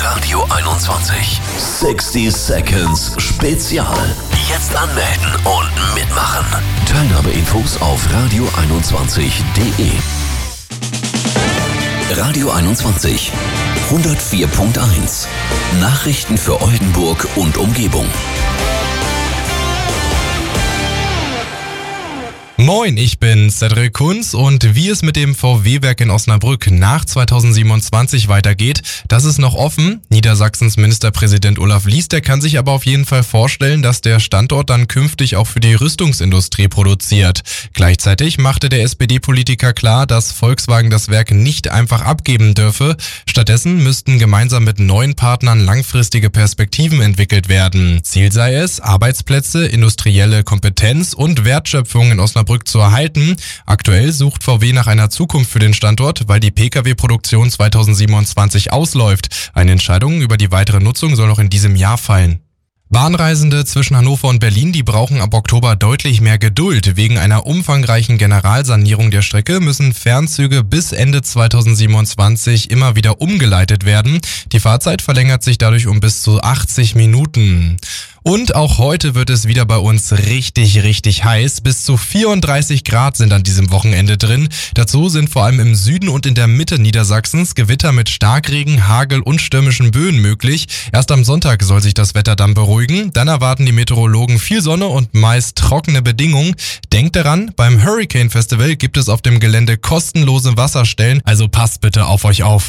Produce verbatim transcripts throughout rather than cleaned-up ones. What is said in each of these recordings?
Radio einundzwanzig. sechzig Seconds Spezial. Jetzt anmelden und mitmachen. Teilnahmeinfos auf radio einundzwanzig punkt de. Radio einundzwanzig. hundertvier Komma eins. Nachrichten für Oldenburg und Umgebung. Moin, ich bin Cedric Kunz und wie es mit dem V W-Werk in Osnabrück nach zweitausendsiebenundzwanzig weitergeht, das ist noch offen. Niedersachsens Ministerpräsident Olaf Lies, der kann sich aber auf jeden Fall vorstellen, dass der Standort dann künftig auch für die Rüstungsindustrie produziert. Gleichzeitig machte der S P D-Politiker klar, dass Volkswagen das Werk nicht einfach abgeben dürfe. Stattdessen müssten gemeinsam mit neuen Partnern langfristige Perspektiven entwickelt werden. Ziel sei es, Arbeitsplätze, industrielle Kompetenz und Wertschöpfung in Osnabrück zu erhalten. Aktuell sucht V W nach einer Zukunft für den Standort, weil die Pkw-Produktion zweitausendsiebenundzwanzig ausläuft. Eine Entscheidung über die weitere Nutzung soll noch in diesem Jahr fallen. Bahnreisende zwischen Hannover und Berlin, die brauchen ab Oktober deutlich mehr Geduld. Wegen einer umfangreichen Generalsanierung der Strecke müssen Fernzüge bis Ende zweitausendsiebenundzwanzig immer wieder umgeleitet werden. Die Fahrzeit verlängert sich dadurch um bis zu achtzig Minuten. Und auch heute wird es wieder bei uns richtig, richtig heiß. Bis zu vierunddreißig Grad sind an diesem Wochenende drin. Dazu sind vor allem im Süden und in der Mitte Niedersachsens Gewitter mit Starkregen, Hagel und stürmischen Böen möglich. Erst am Sonntag soll sich das Wetter dann beruhigen. Dann erwarten die Meteorologen viel Sonne und meist trockene Bedingungen. Denkt daran, beim Hurricane Festival gibt es auf dem Gelände kostenlose Wasserstellen. Also passt bitte auf euch auf.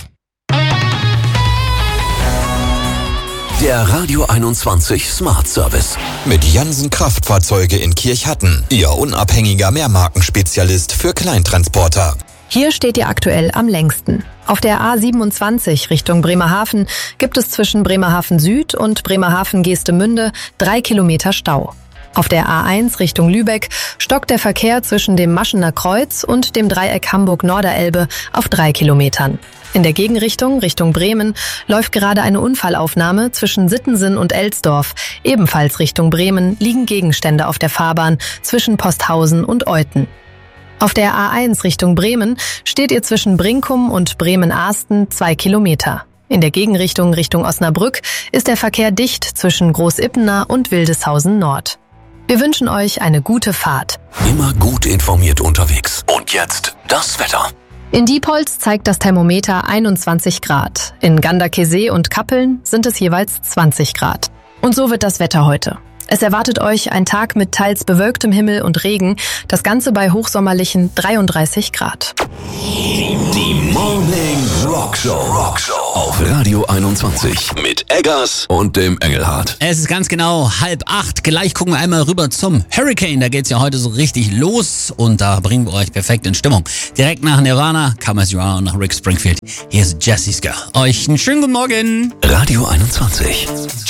Der Radio einundzwanzig Smart Service. Mit Jansen Kraftfahrzeuge in Kirchhatten. Ihr unabhängiger Mehrmarkenspezialist für Kleintransporter. Hier steht ihr aktuell am längsten. Auf der A siebenundzwanzig Richtung Bremerhaven gibt es zwischen Bremerhaven Süd und Bremerhaven-Geestemünde drei Kilometer Stau. Auf der A eins Richtung Lübeck stockt der Verkehr zwischen dem Maschener Kreuz und dem Dreieck Hamburg-Norderelbe auf drei Kilometern. In der Gegenrichtung, Richtung Bremen, läuft gerade eine Unfallaufnahme zwischen Sittensen und Elsdorf. Ebenfalls Richtung Bremen liegen Gegenstände auf der Fahrbahn zwischen Posthausen und Euthen. Auf der A eins Richtung Bremen steht ihr zwischen Brinkum und Bremen-Ahsten zwei Kilometer. In der Gegenrichtung Richtung Osnabrück ist der Verkehr dicht zwischen Großippener und Wildeshausen Nord. Wir wünschen euch eine gute Fahrt. Immer gut informiert unterwegs. Und jetzt das Wetter. In Diepholz zeigt das Thermometer einundzwanzig Grad. In Ganderkesee und Kappeln sind es jeweils zwanzig Grad. Und so wird das Wetter heute. Es erwartet euch ein Tag mit teils bewölktem Himmel und Regen. Das Ganze bei hochsommerlichen dreiunddreißig Grad. Die Morning Rockshow. Rockshow auf Radio einundzwanzig mit Eggers und dem Engelhardt. Es ist ganz genau halb acht. Gleich gucken wir einmal rüber zum Hurricane. Da geht's ja heute so richtig los und da bringen wir euch perfekt in Stimmung. Direkt nach Nirvana, Come As You Are und nach Rick Springfield. Hier ist Jessie's Girl. Euch einen schönen guten Morgen. Radio einundzwanzig.